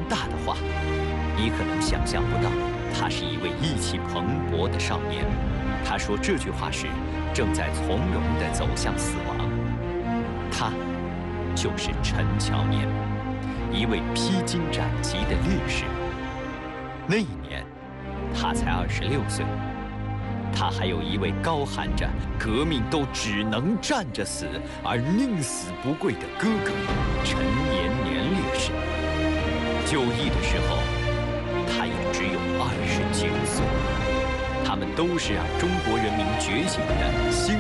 大的话，你可能想象不到，他是一位意气蓬勃的少年。他说这句话时，正在从容地走向死亡。他就是陈乔年，一位披荆斩棘的烈士。那一年，他才26岁。他还有一位高喊着“革命都只能站着死，而宁死不跪”的哥哥陈延年烈士。就义的时候，他也只有29岁。他们都是让中国人民觉醒的新